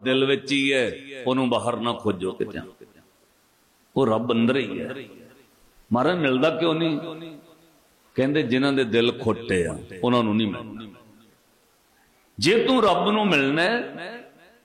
दिल विच ही है, उन्होंने बाहर ना खोजो किते। वो रब अंदर ही है। महाराज मिलता क्यों नहीं? कहते जिन्हां दे दिल खोटे आ उन्हां नूं नहीं मिलना। जे तू रब नूं मिलना है